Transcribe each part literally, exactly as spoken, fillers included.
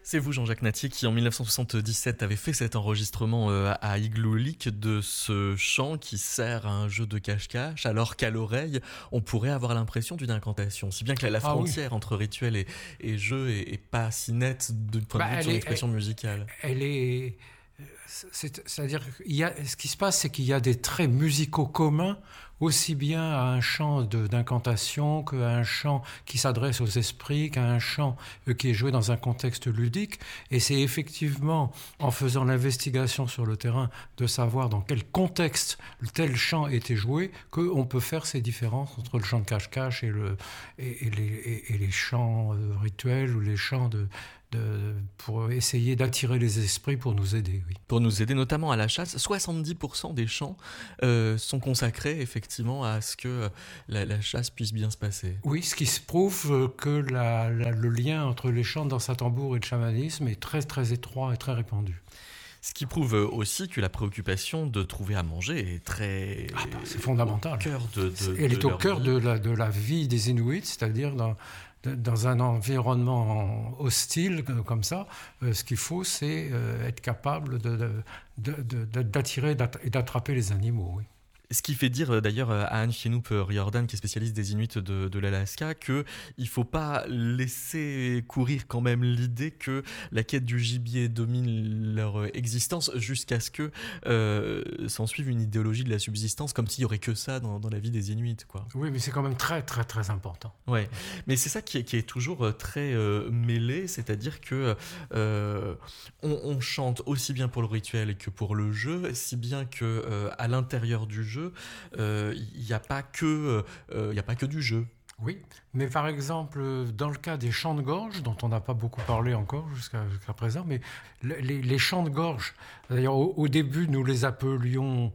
C'est vous, Jean-Jacques Nattier, qui en dix-neuf cent soixante-dix-sept avait fait cet enregistrement euh, à Igloo Lake de ce chant qui sert à un jeu de cache-cache, alors qu'à l'oreille, on pourrait avoir l'impression d'une incantation. Si bien que la, la frontière ah oui. entre rituel et, et jeu est, est pas si nette du point de bah, vue de son est, expression elle, musicale. Elle est... C'est, c'est-à-dire qu'il y a, ce qui se passe, c'est qu'il y a des traits musicaux communs, aussi bien à un chant de, d'incantation qu'à un chant qui s'adresse aux esprits, qu'à un chant qui est joué dans un contexte ludique. Et c'est effectivement en faisant l'investigation sur le terrain de savoir dans quel contexte tel chant était joué qu'on peut faire ces différences entre le chant de cache-cache et, le, et, et, les, et, et les chants rituels ou les chants de... De, pour essayer d'attirer les esprits pour nous aider, oui. Pour nous aider notamment à la chasse, soixante-dix pour cent des chants euh, sont consacrés effectivement à ce que la, la chasse puisse bien se passer. Oui, ce qui se prouve que la, la, le lien entre les chants dans sa tambour et le chamanisme est très très étroit et très répandu. Ce qui prouve aussi que la préoccupation de trouver à manger est très... Ah ben, c'est fondamental. Au cœur de, de, Elle de est au cœur vie. de la, de la vie des Inuits, c'est-à-dire dans, dans un environnement hostile comme ça. Ce qu'il faut, c'est être capable de, de, de, de, d'attirer et d'attraper les animaux, oui. Ce qui fait dire d'ailleurs à Anne Chenoup Riordan, qui est spécialiste des Inuits de, de l'Alaska, qu'il ne faut pas laisser courir quand même l'idée que la quête du gibier domine leur existence jusqu'à ce que euh, s'en suive une idéologie de la subsistance, comme s'il n'y aurait que ça dans, dans la vie des Inuits, quoi. Oui, mais c'est quand même très très très important. Ouais, mais c'est ça qui est, qui est toujours très euh, mêlé, c'est-à-dire que euh, on, on chante aussi bien pour le rituel que pour le jeu, si bien que euh, à l'intérieur du jeu, il euh, n'y a pas que il euh, y a pas que du jeu. Oui, mais par exemple, dans le cas des chants de gorge, dont on n'a pas beaucoup parlé encore jusqu'à, jusqu'à présent, mais les, les chants de gorge, d'ailleurs au, au début nous les appelions...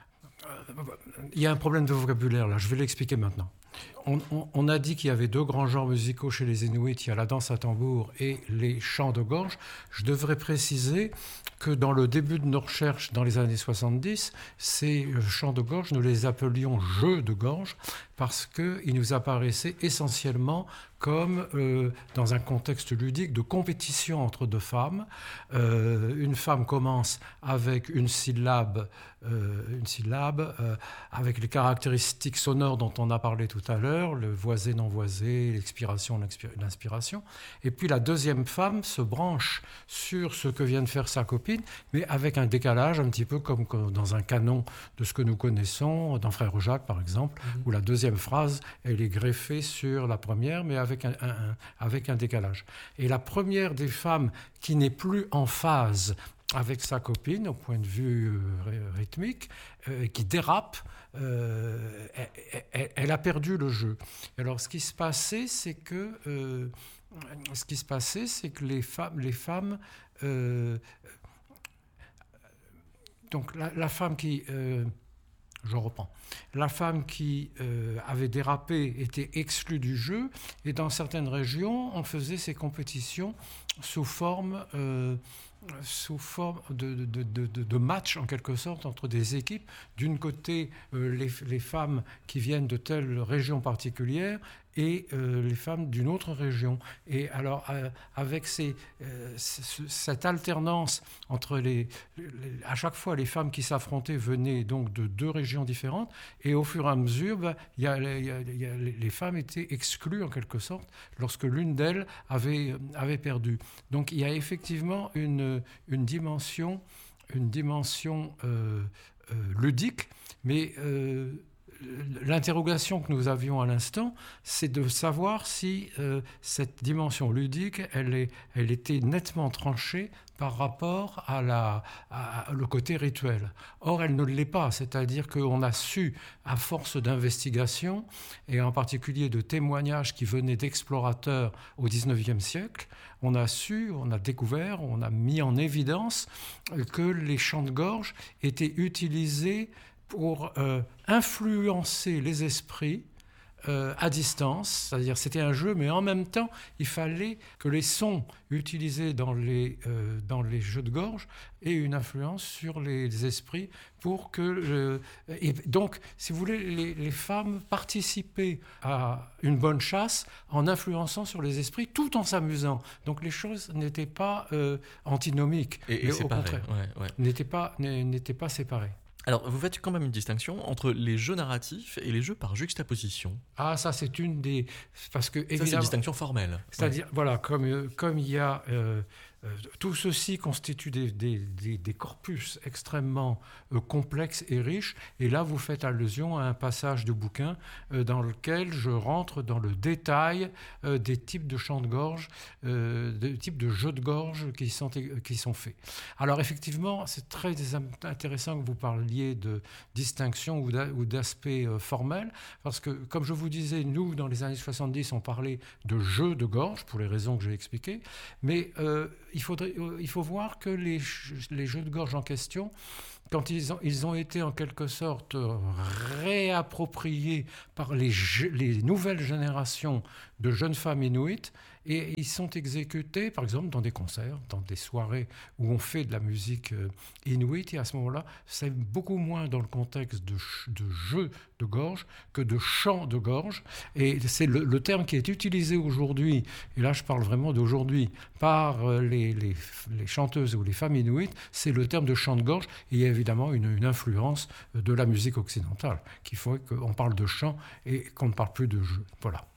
Il y a un problème de vocabulaire là, je vais l'expliquer maintenant. On, on, on a dit qu'il y avait deux grands genres musicaux chez les Inuits, il y a la danse à tambour et les chants de gorge. Je devrais préciser que dans le début de nos recherches, dans les années soixante-dix, ces chants de gorge, nous les appelions jeux de gorge parce qu'ils nous apparaissaient essentiellement comme euh, dans un contexte ludique de compétition entre deux femmes. Euh, une femme commence avec une syllabe, euh, une syllabe euh, avec les caractéristiques sonores dont on a parlé tout à l'heure, le voisé, non voisé, l'expiration, l'inspiration. Et puis la deuxième femme se branche sur ce que vient de faire sa copine, mais avec un décalage un petit peu comme dans un canon de ce que nous connaissons, dans Frère Jacques par exemple, mmh. où la deuxième phrase, elle est greffée sur la première, mais avec un, un, un, avec un décalage. Et la première des femmes qui n'est plus en phase avec sa copine, au point de vue euh, rythmique, euh, qui dérape, euh, elle, elle, elle a perdu le jeu. Alors, ce qui se passait, c'est que, euh, ce qui se passait, c'est que les femmes, les femmes, euh, donc la, la femme qui, euh, je reprends, la femme qui euh, avait dérapé était exclue du jeu, et dans certaines régions, on faisait ces compétitions sous forme euh, sous forme de, de, de, de, de match, en quelque sorte, entre des équipes. D'une côté, euh, les, les femmes qui viennent de telle région particulière et euh, les femmes d'une autre région. Et alors, euh, avec ces, euh, c- cette alternance entre les, les... À chaque fois, les femmes qui s'affrontaient venaient donc de deux régions différentes, et au fur et à mesure, bah, y a, y a, y a, les femmes étaient exclues, en quelque sorte, lorsque l'une d'elles avait, avait perdu. Donc, il y a effectivement une une dimension, une dimension euh, euh, ludique, mais euh, l'interrogation que nous avions à l'instant, c'est de savoir si euh, cette dimension ludique, elle, est, elle était nettement tranchée par rapport à, la, à, à le côté rituel. Or, elle ne l'est pas, c'est-à-dire qu'on a su, à force d'investigation, et en particulier de témoignages qui venaient d'explorateurs au dix-neuvième siècle, on a su, on a découvert, on a mis en évidence que les chants de gorge étaient utilisés pour euh, influencer les esprits euh, à distance, c'est-à-dire c'était un jeu, mais en même temps, il fallait que les sons utilisés dans les, euh, dans les jeux de gorge aient une influence sur les esprits pour que... Euh, et donc, si vous voulez, les, les femmes participaient à une bonne chasse en influençant sur les esprits tout en s'amusant. Donc les choses n'étaient pas euh, antinomiques, et, et au contraire, ouais, ouais. n'étaient pas, n'étaient pas séparées. Alors, vous faites quand même une distinction entre les jeux narratifs et les jeux par juxtaposition. Ah, ça, c'est une des... Parce que, évidemment, ça, c'est une distinction formelle. C'est-à-dire, ouais. voilà, comme, comme il y a... Euh, euh, tout ceci constitue des, des, des, des corpus extrêmement euh, complexes et riches. Et là, vous faites allusion à un passage du bouquin euh, dans lequel je rentre dans le détail euh, des types de chants de gorge, euh, des types de jeux de gorge qui sont, qui sont faits. Alors, effectivement, c'est très intéressant que vous parliez de distinction ou d'aspect euh, formel, parce que, comme je vous disais, nous, dans les années soixante-dix, on parlait de jeux de gorge, pour les raisons que j'ai expliquées, mais euh, il, faudrait, il faut voir que les, les jeux de gorge en question, quand ils ont, ils ont été en quelque sorte réappropriés par les, les nouvelles générations de jeunes femmes inuites, et ils sont exécutés, par exemple, dans des concerts, dans des soirées où on fait de la musique inuite, et à ce moment-là, c'est beaucoup moins dans le contexte de, de jeux de gorge que de chants de gorge. Et c'est le, le terme qui est utilisé aujourd'hui, et là je parle vraiment d'aujourd'hui, par les, les, les chanteuses ou les femmes inuites, c'est le terme de chant de gorge, et il y a évidemment une, une influence de la musique occidentale, qu'il faut qu'on parle de chant et qu'on ne parle plus de jeu. Voilà.